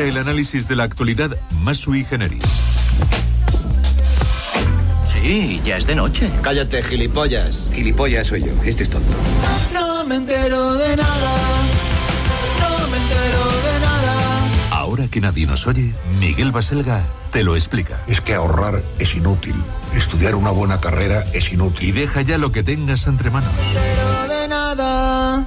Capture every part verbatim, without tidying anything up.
Llega el análisis de la actualidad más sui generis. Sí, ya es de noche. Cállate, gilipollas. Gilipollas soy yo, este es tonto. No me entero de nada, no me entero de nada. Ahora que nadie nos oye, Miguel Baselga te lo explica. Es que ahorrar es inútil. Estudiar una buena carrera es inútil. Y deja ya lo que tengas entre manos. No me entero de nada.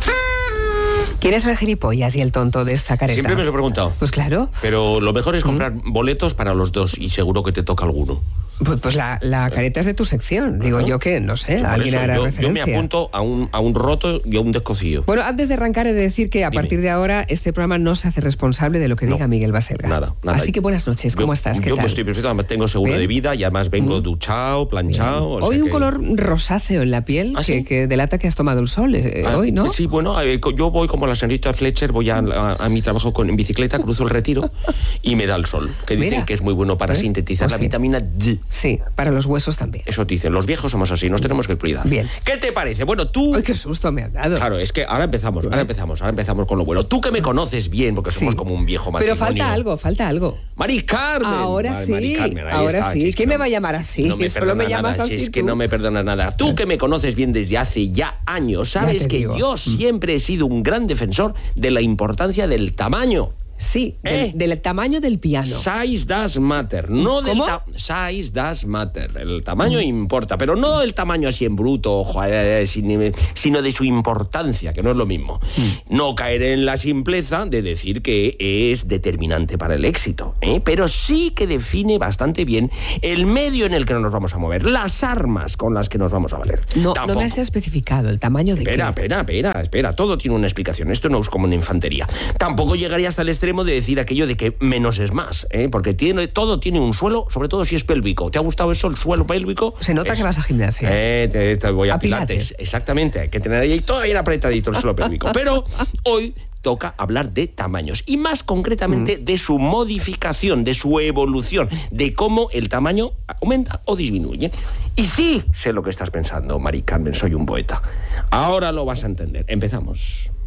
¿Quién es el gilipollas y el tonto de esta careta? Siempre me lo he preguntado. Pues claro. Pero lo mejor es comprar ¿Mm? boletos para los dos y seguro que te toca alguno. Pues, pues la, la careta es de tu sección. Digo ¿no? yo que, no sé, Por alguien eso, hará yo, referencia. Yo me apunto a un, a un roto y a un descosido. Bueno, antes de arrancar he de decir que a Dime. partir de ahora este programa no se hace responsable de lo que no, diga Miguel Baselga. Nada, nada. Así que buenas noches, ¿cómo yo, estás? ¿Qué yo tal? Pues estoy perfecto, además tengo seguro ¿Bien? de vida y además vengo ¿Mm? duchado, planchado. O Hoy sea un que... color rosáceo en la piel ¿Ah, que, sí? que delata que has tomado el sol eh, Ah, hoy, ¿no? Sí, bueno, eh, yo voy como la señorita Fletcher, voy a, a, a mi trabajo con, en bicicleta, cruzo el Retiro y me da el sol, que dicen Mira, que es muy bueno para ¿ves? sintetizar Pues la sí. vitamina D. Sí, para los huesos también. Eso te dicen, los viejos somos así, nos tenemos que cuidar. Bien. ¿Qué te parece? Bueno, tú... ¡Ay, qué susto me has dado! Claro, es que ahora empezamos, ahora empezamos, ahora empezamos con lo bueno. Tú que me conoces bien, porque somos Sí. como un viejo matrimonio. Pero falta algo, falta algo. Mari Carmen. Ahora Mari- sí, Mari Carmen, ahí ahora está, sí. si es que ¿Quién me no- va a llamar así? No me Solo me perdona llamas nada, así si es que tú. no me perdonas nada. Tú que me conoces bien desde hace ya años, sabes te que digo. yo siempre he sido un gran defensor de la importancia del tamaño. Sí, ¿Eh? del, del tamaño del piano. Size does matter, no del ¿Cómo? ta- size does matter. El tamaño importa, pero no el tamaño así en bruto, joder, sin- sino de su importancia, que no es lo mismo. No caer en la simpleza de decir que es determinante para el éxito, ¿eh? Pero sí que define bastante bien el medio en el que nos vamos a mover, las armas con las que nos vamos a valer. No, no Tampoco- me has especificado el tamaño de Espera, qué. espera, espera, espera. Todo tiene una explicación. Esto no es como una infantería. Tampoco llegaría hasta el extremo de decir aquello de que menos es más, ¿eh? Porque tiene, todo tiene un suelo, sobre todo si es pélvico. ¿Te ha gustado eso, el suelo pélvico? Se nota Es- que vas a gimnasia. Eh, te, te voy a, A pilates. pilates. Exactamente. Hay que tener ahí todo bien apretadito el suelo pélvico. Pero hoy toca hablar de tamaños y más concretamente Mm. de su modificación, de su evolución, de cómo el tamaño aumenta o disminuye. Y sí, sé lo que estás pensando, Mari Carmen, soy un poeta. Ahora lo vas a entender. Empezamos.